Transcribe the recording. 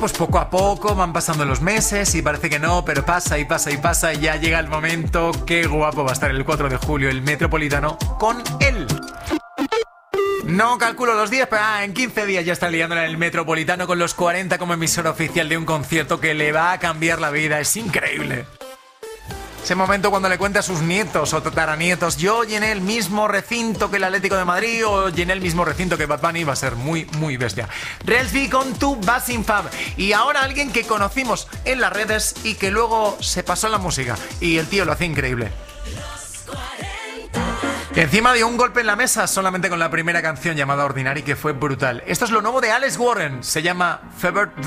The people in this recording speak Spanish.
pues poco a poco van pasando los meses y parece que no, pero pasa y pasa y pasa y ya llega el momento. Qué guapo va a estar el 4 de julio el Metropolitano con él. No calculo los días, pero en 15 días ya está liándola en el Metropolitano con los 40 como emisora oficial de un concierto que le va a cambiar la vida. Es increíble. Ese momento cuando le cuenta a sus nietos o tataranietos: yo llené el mismo recinto que el Atlético de Madrid o llené el mismo recinto que Bad Bunny, va a ser muy, muy bestia. Relsby con tu Basin Fab. Y ahora alguien que conocimos en las redes y que luego se pasó en la música. Y el tío lo hacía increíble. Y encima dio un golpe en la mesa solamente con la primera canción llamada Ordinary, que fue brutal. Esto es lo nuevo de Alex Warren. Se llama Fevered